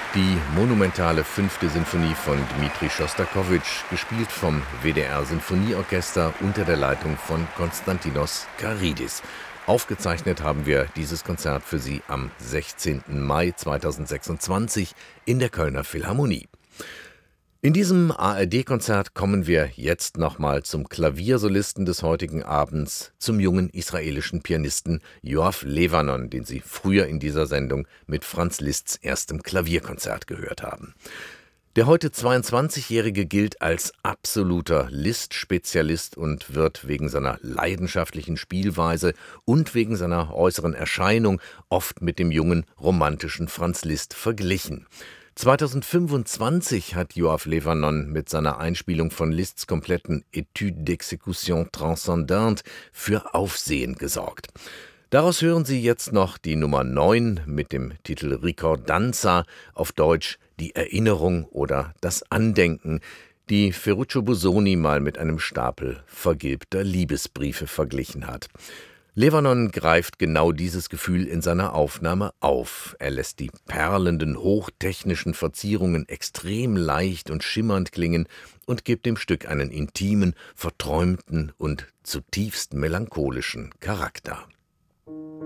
Die monumentale 5. Sinfonie von Dmitri Schostakowitsch, gespielt vom WDR-Sinfonieorchester unter der Leitung von Konstantinos Karidis. Aufgezeichnet haben wir dieses Konzert für Sie am 16. Mai 2026 in der Kölner Philharmonie. In diesem ARD-Konzert kommen wir jetzt nochmal zum Klaviersolisten des heutigen Abends, zum jungen israelischen Pianisten Yoav Levanon, den Sie früher in dieser Sendung mit Franz Liszts erstem Klavierkonzert gehört haben. Der heute 22-Jährige gilt als absoluter Liszt-Spezialist und wird wegen seiner leidenschaftlichen Spielweise und wegen seiner äußeren Erscheinung oft mit dem jungen, romantischen Franz Liszt verglichen. 2025 hat Yoav Levanon mit seiner Einspielung von Liszts kompletten Étude d'exécution transcendante für Aufsehen gesorgt. Daraus hören Sie jetzt noch die Nummer 9 mit dem Titel Ricordanza, auf Deutsch die Erinnerung oder das Andenken, die Ferruccio Busoni mal mit einem Stapel vergilbter Liebesbriefe verglichen hat. Levanon greift genau dieses Gefühl in seiner Aufnahme auf. Er lässt die perlenden, hochtechnischen Verzierungen extrem leicht und schimmernd klingen und gibt dem Stück einen intimen, verträumten und zutiefst melancholischen Charakter.